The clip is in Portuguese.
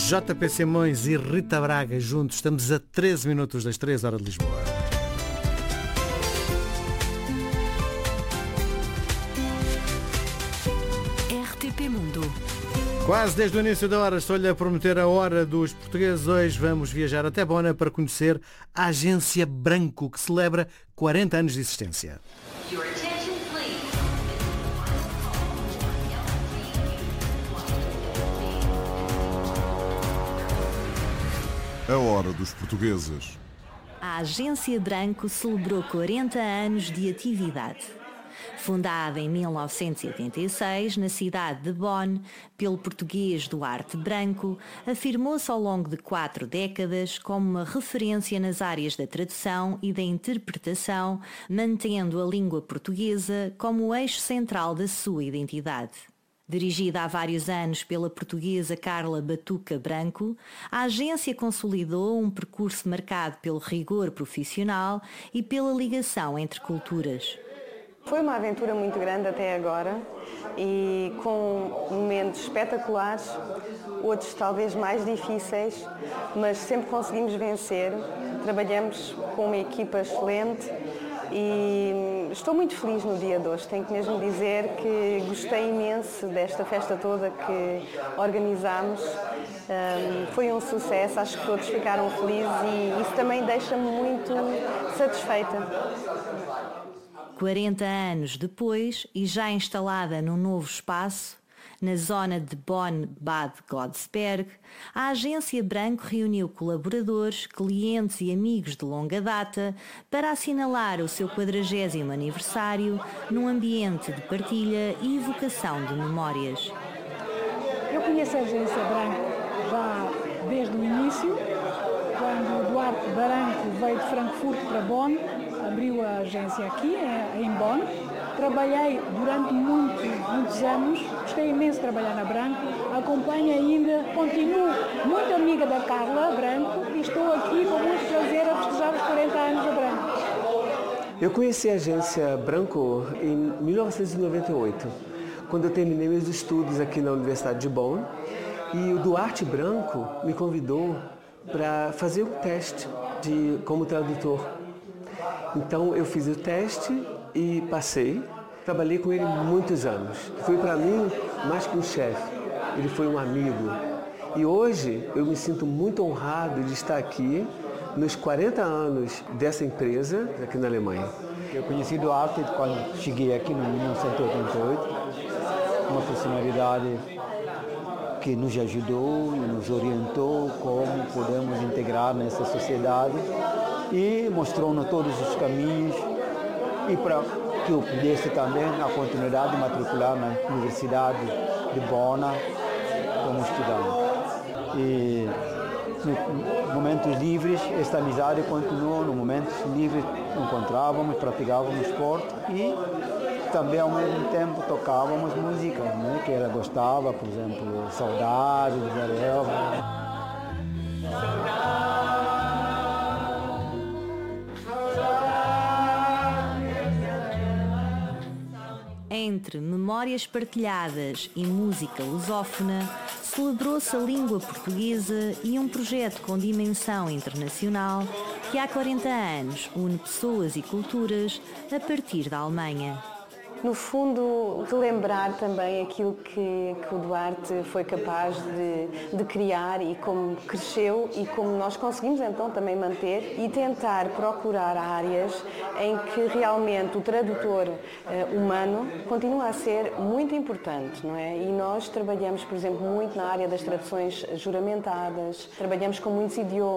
JP Simões e Rita Braga juntos. Estamos a 13 minutos das 3 horas de Lisboa. RTP Mundo. Quase desde o início da hora estou-lhe a prometer a hora dos portugueses. Hoje vamos viajar até Bona para conhecer a Agência Branco, que celebra 40 anos de existência. A hora dos portugueses. A Agência Branco celebrou 40 anos de atividade. Fundada em 1986, na cidade de Bonn, pelo português Duarte Branco, afirmou-se ao longo de 4 décadas como uma referência nas áreas da tradução e da interpretação, mantendo a língua portuguesa como o eixo central da sua identidade. Dirigida há vários anos pela portuguesa Carla Batuca Branco, a agência consolidou um percurso marcado pelo rigor profissional e pela ligação entre culturas. Foi uma aventura muito grande até agora e com momentos espetaculares, outros talvez mais difíceis, mas sempre conseguimos vencer. Trabalhamos com uma equipa excelente e estou muito feliz no dia de hoje. Tenho que mesmo dizer que gostei imenso desta festa toda que organizámos. Foi um sucesso, acho que todos ficaram felizes e isso também deixa-me muito satisfeita. 40 anos depois, e já instalada num novo espaço, na zona de Bonn-Bad Godesberg, a Agência Branco reuniu colaboradores, clientes e amigos de longa data para assinalar o seu 40º aniversário num ambiente de partilha e evocação de memórias. Eu conheço a Agência Branco já desde o início, quando o Duarte Branco veio de Frankfurt para Bonn, abriu a agência aqui, em Bonn. Trabalhei durante muitos anos, gostei imenso de trabalhar na Branco, acompanho ainda, continuo muito amiga da Carla Branco e estou aqui com muito prazer a festejar os 40 anos da Branco. Eu conheci a agência Branco em 1998, quando eu terminei meus estudos aqui na Universidade de Bonn, e o Duarte Branco me convidou para fazer um teste como tradutor. Então eu fiz o teste e passei. Trabalhei com ele muitos anos. Foi para mim mais que um chefe, ele foi um amigo. E hoje eu me sinto muito honrado de estar aqui nos 40 anos dessa empresa aqui na Alemanha. Eu conheci Duarte quando cheguei aqui em 1988, uma personalidade que nos ajudou e nos orientou como podemos integrar nessa sociedade e mostrou-nos todos os caminhos e para que eu pudesse também a continuidade de matricular na Universidade de Bonn como estudante. E nos momentos livres, esta amizade continuou. Nos momentos livres, encontrávamos, praticávamos esporte e também ao mesmo tempo tocávamos música, né, que ela gostava, por exemplo, Saudade, Zé Elva. Entre memórias partilhadas e música lusófona, celebrou-se a língua portuguesa e um projeto com dimensão internacional que há 40 anos une pessoas e culturas a partir da Alemanha. No fundo, relembrar também aquilo que o Duarte foi capaz de criar e como cresceu e como nós conseguimos então também manter e tentar procurar áreas em que realmente o tradutor humano continua a ser muito importante, não é? E nós trabalhamos, por exemplo, muito na área das traduções juramentadas, trabalhamos com muitos idiomas.